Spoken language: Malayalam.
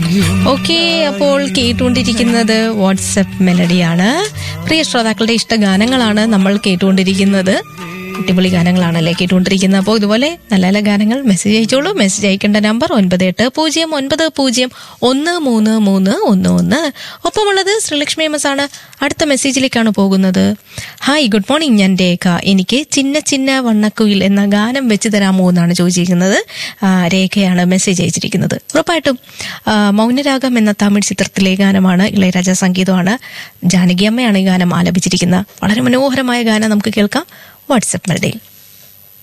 ഓക്കെ, അപ്പോൾ കേട്ടുകൊണ്ടിരിക്കുന്നത് വാട്സ്ആപ്പ് മെലഡിയാണ്. പ്രിയ ശ്രോതാക്കളുടെ ഇഷ്ടഗാനങ്ങളാണ് നമ്മൾ കേട്ടുകൊണ്ടിരിക്കുന്നത്. അടിപൊളി ഗാനങ്ങളാണല്ലേ കേട്ടുകൊണ്ടിരിക്കുന്നത്. അപ്പോൾ ഇതുപോലെ നല്ല നല്ല ഗാനങ്ങൾ മെസ്സേജ് അയച്ചോളൂ. മെസ്സേജ് അയക്കേണ്ട നമ്പർ 9809033111. ഒപ്പമുള്ളത് ശ്രീലക്ഷ്മി എം എസ് ആണ്. അടുത്ത മെസ്സേജിലേക്കാണ് പോകുന്നത്. Hi, good morning. ഞാൻ രേഖ. എനിക്ക് ചിന്ന ചിന്ന വണ്ണക്കുയിൽ എന്ന ഗാനം വെച്ച് തരാമോ എന്നാണ് ചോദിച്ചിരിക്കുന്നത്. രേഖയാണ് മെസ്സേജ് അയച്ചിരിക്കുന്നത്. ഉറപ്പായിട്ടും മൗനരാഗം എന്ന തമിഴ് ചിത്രത്തിലെ ഗാനമാണ്. ഇളയരാജ സംഗീതമാണ്. ജാനകി അമ്മയാണ് ഈ ഗാനം ആലപിച്ചിരിക്കുന്നത്. വളരെ മനോഹരമായ ഗാനം നമുക്ക് കേൾക്കാം വാട്സ്ആപ്പ് മെലഡിയിൽ.